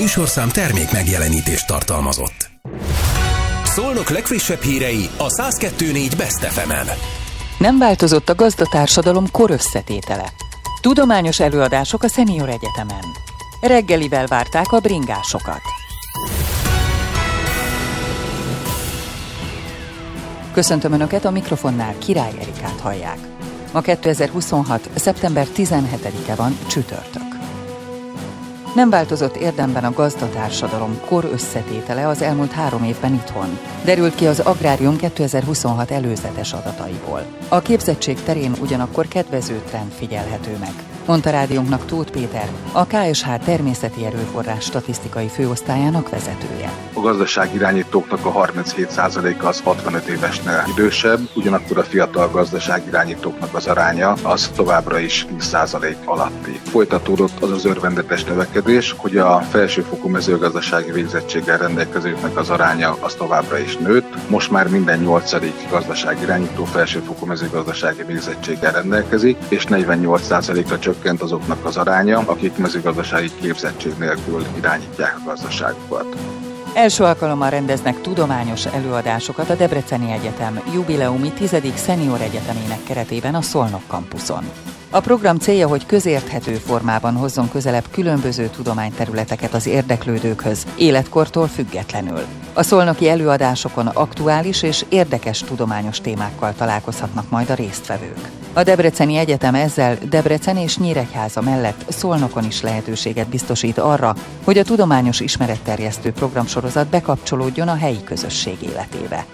műsorszám termék megjelenítést tartalmazott. Szolnok legfrissebb hírei a 102.4 Best FM-en. Nem változott a gazdatársadalom korösszetétele. Tudományos előadások a Senior Egyetemen. Reggelivel várták a bringásokat. Köszöntöm Önöket, a mikrofonnál Király Erikát hallják. Ma 2026. szeptember 17-e van, csütörtök. Nem változott érdemben a gazdatársadalom korösszetétele az elmúlt 3 évben itthon. Derült ki az Agrárium 2026 előzetes adataiból. A képzettség terén ugyanakkor kedvező trend figyelhető meg, mondta rádiónknak Tóth Péter, a KSH természeti erőforrás statisztikai főosztályának vezetője. A gazdaságirányítóknak a 37%-a az 65 évesnél idősebb, ugyanakkor a fiatal gazdaságirányítóknak az aránya az továbbra is 10% alatti. Folytatódott az az örvendetes növekedés, hogy a felsőfokú mezőgazdasági végzettséggel rendelkezőknek az aránya az továbbra is nőtt. Most már minden 8. gazdaságirányító felsőfokú mezőgazdasági végzettséggel rendelkezik, és 48%-ra csökkent azoknak az aránya, akik mezőgazdasági képzettség nélkül irányítják a gazdaságukat. Első alkalommal rendeznek tudományos előadásokat a Debreceni Egyetem jubileumi 10. Senior Egyetemének keretében a Szolnok kampuszon. A program célja, hogy közérthető formában hozzon közelebb különböző tudományterületeket az érdeklődőkhöz, életkortól függetlenül. A szolnoki előadásokon aktuális és érdekes tudományos témákkal találkozhatnak majd a résztvevők. A Debreceni Egyetem ezzel Debrecen és Nyíregyháza mellett Szolnokon is lehetőséget biztosít arra, hogy a tudományos ismeretterjesztő programsorozat bekapcsolódjon a helyi közösség életébe.